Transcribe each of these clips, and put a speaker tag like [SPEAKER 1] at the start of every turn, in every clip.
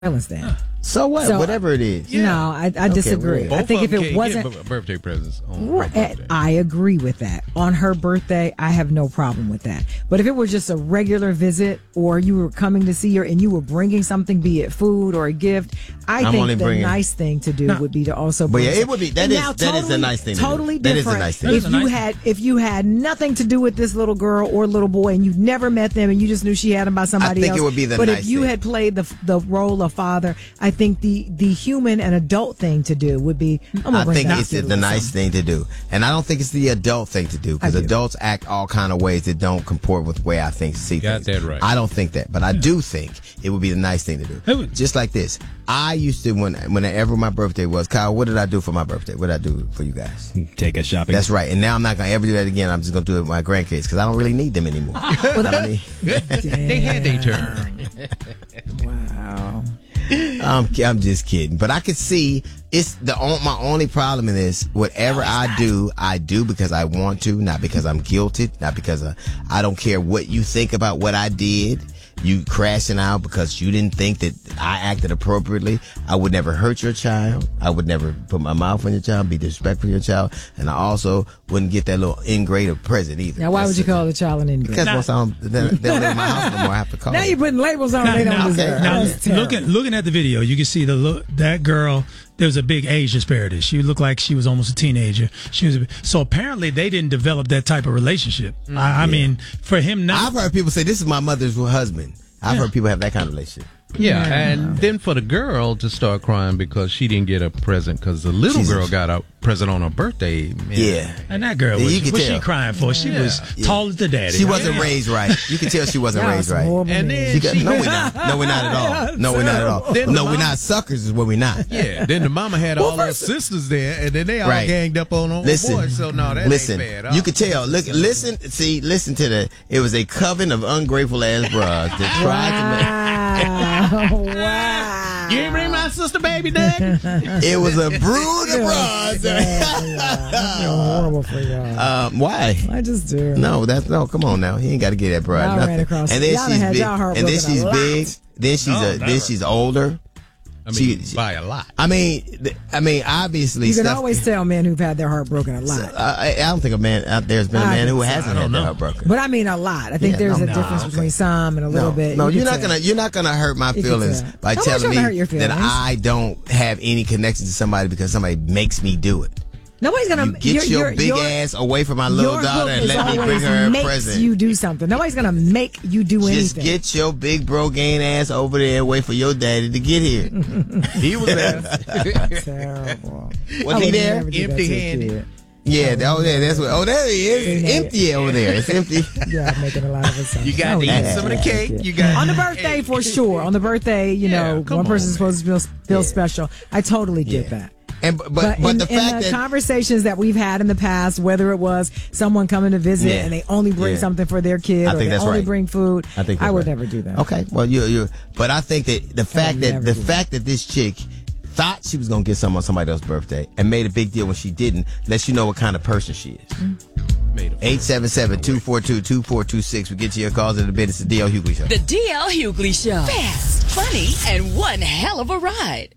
[SPEAKER 1] violence then.
[SPEAKER 2] So what?
[SPEAKER 1] So,
[SPEAKER 2] whatever it is.
[SPEAKER 1] No, I disagree.
[SPEAKER 3] Both
[SPEAKER 1] I think
[SPEAKER 3] of
[SPEAKER 1] if
[SPEAKER 3] them
[SPEAKER 1] it
[SPEAKER 3] can't
[SPEAKER 1] wasn't
[SPEAKER 3] get birthday presents on her birthday.
[SPEAKER 1] I agree with that. On her birthday, I have no problem with that. But if it was just a regular visit, or you were coming to see her and you were bringing something, be it food or a gift, I think the nice thing to do would be to also bring.
[SPEAKER 2] But yeah, it would be that is a nice thing.
[SPEAKER 1] Totally
[SPEAKER 2] to do.
[SPEAKER 1] different.
[SPEAKER 2] That is a nice thing.
[SPEAKER 1] If you had nothing to do with this little girl or little boy and you never met them and you just knew she had them by somebody else,
[SPEAKER 2] I think it would be the
[SPEAKER 1] but
[SPEAKER 2] nice
[SPEAKER 1] if you
[SPEAKER 2] thing.
[SPEAKER 1] had played the role of father, I think the human and adult thing to do would be.
[SPEAKER 2] I think it's the nice thing to do, and I don't think it's the adult thing to do because adults act all kind of ways that don't comport with the way I see things.
[SPEAKER 3] Got that right.
[SPEAKER 2] I don't think that, but I do think it would be the nice thing to do. Just like this, I used to whenever my birthday was, Kyle, what did I do for my birthday? What did I do for you guys?
[SPEAKER 4] Take us shopping.
[SPEAKER 2] That's right, and now I'm not gonna ever do that again. I'm just gonna do it with my grandkids because I don't really need them anymore.
[SPEAKER 3] They had their turn.
[SPEAKER 1] Wow.
[SPEAKER 2] I'm just kidding, but I could see it's my only problem in this. Whatever I do because I want to, not because I'm guilty, not because I don't care what you think about what I did. You crashing out because you didn't think that I acted appropriately. I would never hurt your child. I would never put my mouth on your child, be disrespectful to your child, and I also wouldn't get that little ingrate of present either.
[SPEAKER 1] Now, why would you call the child an ingrate?
[SPEAKER 2] Because once they don't live in my house no more, I have to call.
[SPEAKER 1] Now you're putting labels on they don't deserve.
[SPEAKER 4] Now, looking at the video, you can see that girl. There was a big age disparity. She looked like she was almost a teenager. So apparently they didn't develop that type of relationship. I mean, for him now,
[SPEAKER 2] I've heard people say this is my mother's husband. I've heard people have that kind of relationship.
[SPEAKER 3] Yeah, and then for the girl to start crying because she didn't get a present because the little girl got a present on her birthday. Man.
[SPEAKER 2] Yeah.
[SPEAKER 4] And that girl, what's she crying for? She was tall as the daddy.
[SPEAKER 2] She wasn't raised right. You can tell she wasn't raised right.
[SPEAKER 3] And then
[SPEAKER 2] no, we're not. No, we're not at all. No, we're not at all. No, we're not suckers is what we're not.
[SPEAKER 3] Yeah, then the mama had all her sisters there, and then they all ganged up on her boy. So no, that ain't bad.
[SPEAKER 2] You could tell. Listen to it was a coven of ungrateful ass bras that tried to make.
[SPEAKER 1] Wow.
[SPEAKER 3] You ain't bring my sister baby, Dad?
[SPEAKER 2] It was a brood of bras.
[SPEAKER 1] I feel horrible for y'all.
[SPEAKER 2] Why?
[SPEAKER 1] I just do.
[SPEAKER 2] No, come on now. He ain't got to get that broad.
[SPEAKER 1] Ran across
[SPEAKER 2] and then
[SPEAKER 1] y'all
[SPEAKER 2] she's
[SPEAKER 1] had
[SPEAKER 2] big.
[SPEAKER 1] y'all heart
[SPEAKER 2] And then she's
[SPEAKER 1] broken a
[SPEAKER 2] big.
[SPEAKER 1] lot.
[SPEAKER 2] Then she's older.
[SPEAKER 3] I mean, by a lot.
[SPEAKER 2] I mean, obviously,
[SPEAKER 1] you can always tell men who've had their heart broken a lot.
[SPEAKER 2] I don't think a man out there's been a man who hasn't had their heart broken.
[SPEAKER 1] But I mean a lot. I think there's a difference between some and a little bit.
[SPEAKER 2] No, you're not gonna hurt my feelings by telling me that I don't have any connection to somebody because somebody makes me do it.
[SPEAKER 1] Nobody's gonna
[SPEAKER 2] get your big ass away from my little daughter and let me bring her a present.
[SPEAKER 1] You do something. Nobody's gonna make you do anything.
[SPEAKER 2] Just get your big brogaine ass over there and wait for your daddy to get here. He was there.
[SPEAKER 1] Terrible.
[SPEAKER 2] Was he there?
[SPEAKER 3] Empty-handed.
[SPEAKER 2] Yeah, that's what. Oh, there he is. Empty over there. It's empty.
[SPEAKER 1] Yeah, making a lot of assumptions.
[SPEAKER 3] You got to eat some of the cake. You got
[SPEAKER 1] on the birthday for sure. On the birthday, one person's supposed to feel special. I totally get that.
[SPEAKER 2] But the fact that
[SPEAKER 1] conversations that we've had in the past, whether it was someone coming to visit and they only bring something for their kid, or they only bring food, I would never do that.
[SPEAKER 2] Okay, well but I think that the fact that this chick thought she was gonna get something on somebody else's birthday and made a big deal when she didn't lets you know what kind of person she is. 877-242-2426. We get to your calls in a bit. It's the DL Hughley Show.
[SPEAKER 5] The DL Hughley Show. Fast, funny, and one hell of a ride.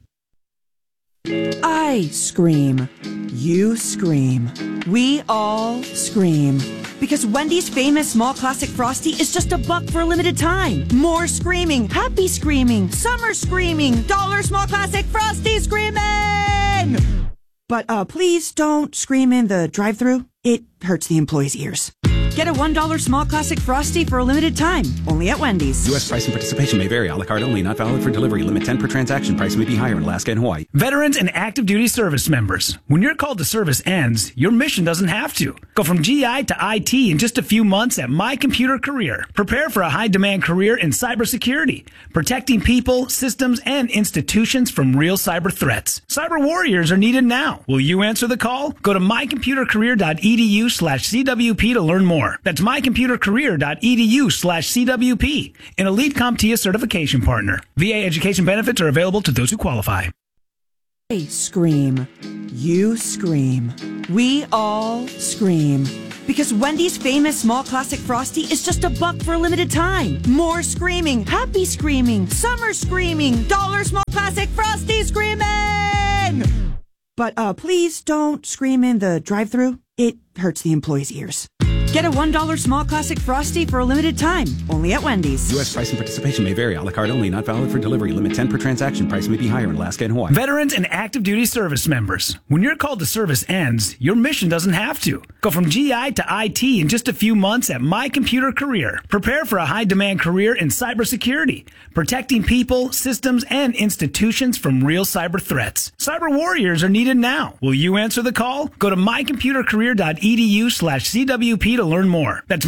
[SPEAKER 6] I scream. You scream. We all scream. Because Wendy's famous small classic Frosty is just $1 for a limited time. More screaming. Happy screaming. Summer screaming. Dollar small classic Frosty screaming! But please don't scream in the drive-thru. It hurts the employees' ears. Get a $1 small classic Frosty for a limited time. Only at Wendy's.
[SPEAKER 7] U.S. price and participation may vary. A la carte only. Not valid for delivery. Limit 10 per transaction. Price may be higher in Alaska and Hawaii.
[SPEAKER 8] Veterans and active duty service members. When your call to service ends, your mission doesn't have to. Go from GI to IT in just a few months at My Computer Career. Prepare for a high-demand career in cybersecurity, protecting people, systems, and institutions from real cyber threats. Cyber warriors are needed now. Will you answer the call? Go to mycomputercareer.edu/CWP to learn more. That's mycomputercareer.edu/CWP, an elite CompTIA certification partner. VA education benefits are available to those who qualify.
[SPEAKER 6] I scream. You scream. We all scream. Because Wendy's famous small classic Frosty is just $1 for a limited time. More screaming, happy screaming, summer screaming, dollar small classic Frosty screaming! But please don't scream in the drive-thru. It hurts the employees' ears. Get a $1 small classic Frosty for a limited time, only at Wendy's.
[SPEAKER 7] U.S. price and participation may vary. A la carte only, not valid for delivery. Limit 10 per transaction. Price may be higher in Alaska and Hawaii.
[SPEAKER 8] Veterans and active duty service members. When your call to service ends, your mission doesn't have to. Go from GI to IT in just a few months at My Computer Career. Prepare for a high-demand career in cybersecurity, protecting people, systems, and institutions from real cyber threats. Cyber warriors are needed now. Will you answer the call? Go to mycomputercareer.edu/CWP to learn more. That's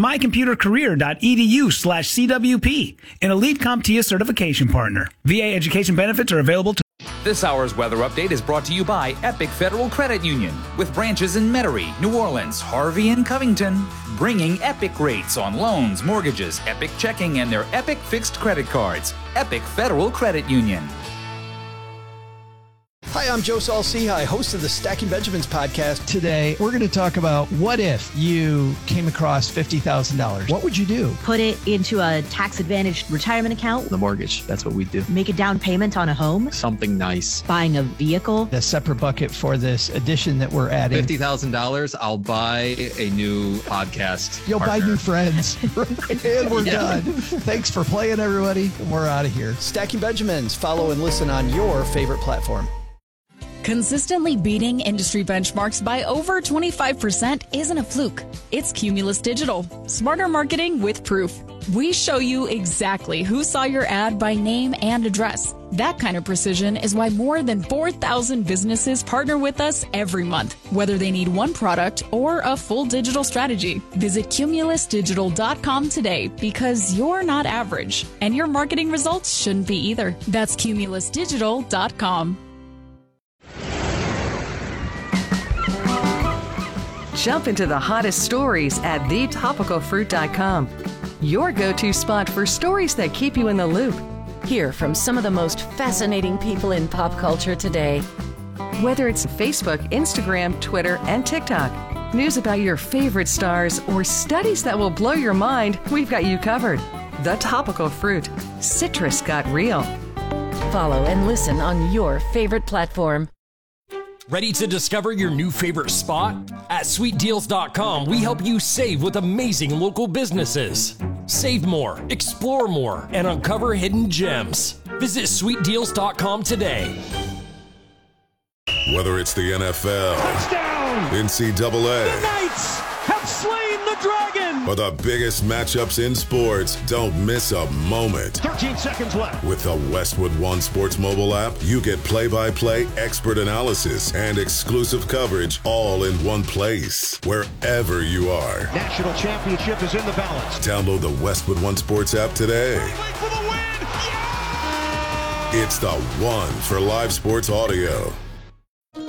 [SPEAKER 8] mycomputercareer.edu/CWP, an elite CompTIA certification partner. VA education benefits are available to.
[SPEAKER 9] This hour's weather update is brought to you by Epic Federal Credit Union, with branches in Metairie, New Orleans, Harvey, and Covington, bringing Epic rates on loans, mortgages, Epic checking, and their Epic fixed credit cards. Epic Federal Credit Union.
[SPEAKER 10] Hi, I'm Joe Saul-Sehy, host of the Stacking Benjamins podcast. Today, we're going to talk about what if you came across $50,000. What would you do?
[SPEAKER 11] Put it into a tax-advantaged retirement account.
[SPEAKER 12] The mortgage, that's what we do.
[SPEAKER 11] Make a down payment on a home.
[SPEAKER 12] Something nice.
[SPEAKER 11] Buying a vehicle.
[SPEAKER 10] A separate bucket for this addition that we're adding.
[SPEAKER 12] $50,000, I'll buy a new podcast.
[SPEAKER 10] You'll buy new friends. And we're done. Thanks for playing, everybody. And we're out of here. Stacking Benjamins. Follow and listen on your favorite platform.
[SPEAKER 13] Consistently beating industry benchmarks by over 25% isn't a fluke. It's Cumulus Digital. Smarter marketing with proof. We show you exactly who saw your ad by name and address. That kind of precision is why more than 4,000 businesses partner with us every month, whether they need one product or a full digital strategy. Visit cumulusdigital.com today, because you're not average, and your marketing results shouldn't be either. That's cumulusdigital.com.
[SPEAKER 14] Jump into the hottest stories at thetopicalfruit.com. Your go-to spot for stories that keep you in the loop.
[SPEAKER 5] Hear from some of the most fascinating people in pop culture today.
[SPEAKER 14] Whether it's Facebook, Instagram, Twitter, and TikTok, news about your favorite stars, or studies that will blow your mind, we've got you covered. The Topical Fruit. Citrus got real.
[SPEAKER 5] Follow and listen on your favorite platform.
[SPEAKER 15] Ready to discover your new favorite spot? At sweetdeals.com, we help you save with amazing local businesses. Save more, explore more, and uncover hidden gems. Visit sweetdeals.com today.
[SPEAKER 16] Whether it's the NFL, touchdown, NCAA,
[SPEAKER 17] the Knights have slain the dragon,
[SPEAKER 16] or the biggest matchups in sports, don't miss a moment.
[SPEAKER 17] 13 seconds left.
[SPEAKER 16] With the Westwood One Sports mobile app, you get play-by-play, expert analysis, and exclusive coverage all in one place, wherever you are.
[SPEAKER 17] National championship is in the balance.
[SPEAKER 16] Download the Westwood One Sports app today.
[SPEAKER 17] For the win. Yeah!
[SPEAKER 16] It's the one for live sports audio.